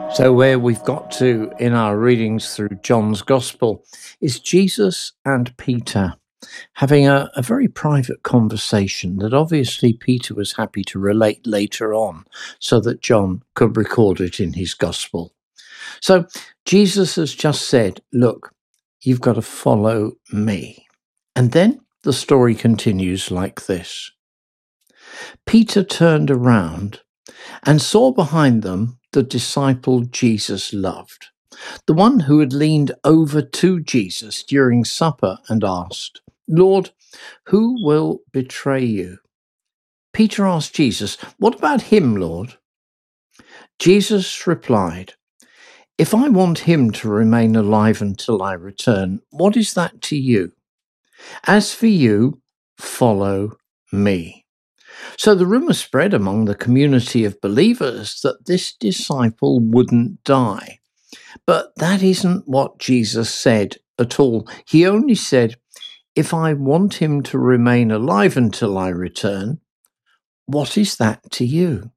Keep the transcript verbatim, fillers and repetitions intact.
So, where we've got to in our readings through John's Gospel is Jesus and Peter having a, a very private conversation that obviously Peter was happy to relate later on so that John could record it in his Gospel. So, Jesus has just said, look, you've got to follow me. And then the story continues like this. Peter turned around and saw behind them the disciple Jesus loved, the one who had leaned over to Jesus during supper and asked, Lord, who will betray you? Peter asked Jesus, what about him, Lord? Jesus replied, if I want him to remain alive until I return, what is that to you? As for you, follow me. So the rumor spread among the community of believers that this disciple wouldn't die. But that isn't what Jesus said at all. He only said, if I want him to remain alive until I return, what is that to you?